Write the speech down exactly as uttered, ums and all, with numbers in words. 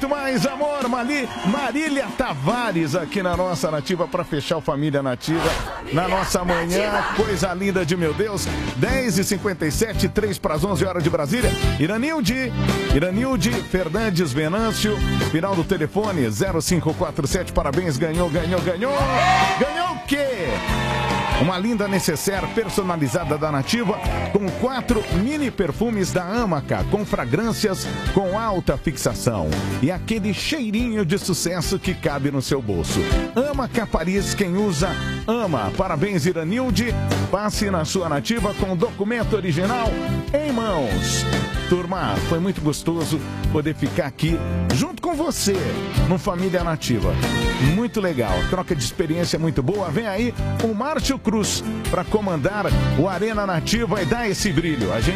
muito mais amor. Mali, Marília Tavares aqui na nossa Nativa para fechar o Família Nativa na nossa manhã. Coisa linda de meu Deus. dez e cinquenta e sete, três para as onze horas de Brasília. Iranilde, Iranilde Fernandes Venâncio, final do telefone zero cinco quatro sete. Parabéns, ganhou, ganhou, ganhou. Ganhou o quê? Uma linda necessaire personalizada da Nativa com quatro mini perfumes da Amaca, com fragrâncias com alta fixação e aquele cheirinho de sucesso que cabe no seu bolso. Amaca Paris, quem usa, ama. Parabéns, Iranilde. Passe na sua Nativa com o documento original em mãos. Turma, foi muito gostoso poder ficar aqui junto com você no Família Nativa. Muito legal, troca de experiência muito boa. Vem aí o Márcio Cruz para comandar o Arena Nativa e dar esse brilho. A gente